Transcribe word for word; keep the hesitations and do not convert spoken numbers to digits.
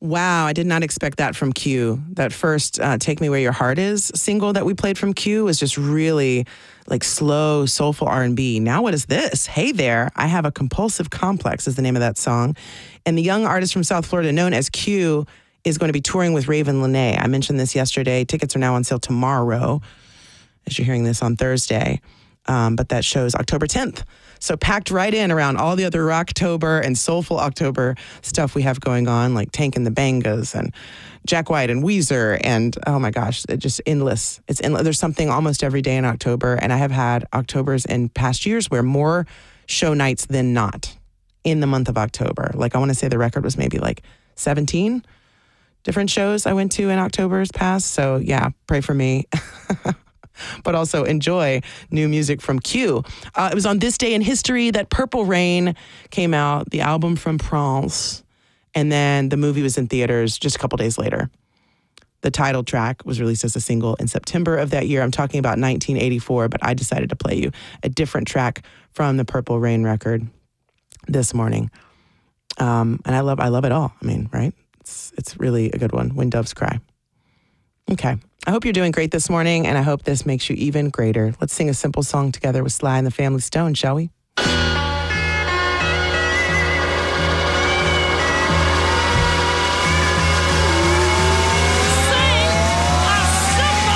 Wow, I did not expect that from Q. That first uh, Take Me Where Your Heart Is single that we played from Q was just really like slow, soulful R and B. Now what is this? Hey There, I Have a Compulsive Complex is the name of that song. And the young artist from South Florida known as Q is going to be touring with Raven Lenae. I mentioned this yesterday. Tickets are now on sale tomorrow, as you're hearing this on Thursday. Um, but that show's October tenth. So packed right in around all the other Rocktober and Soulful October stuff we have going on, like Tank and the Bangas and Jack White and Weezer. And oh my gosh, it's just endless. It's endless. There's something almost every day in October. And I have had Octobers in past years where more show nights than not in the month of October. Like I want to say the record was maybe like seventeen different shows I went to in October's past. So yeah, pray for me. But also enjoy new music from Q. Uh, it was on this day in history that Purple Rain came out, the album from Prince, and then the movie was in theaters just a couple days later. The title track was released as a single in September of that year. I'm talking about nineteen eighty-four, but I decided to play you a different track from the Purple Rain record this morning. Um, and I love I love it all. I mean, right? It's, it's really a good one, When Doves Cry. Okay. I hope you're doing great this morning, and I hope this makes you even greater. Let's sing a simple song together with Sly and the Family Stone, shall we?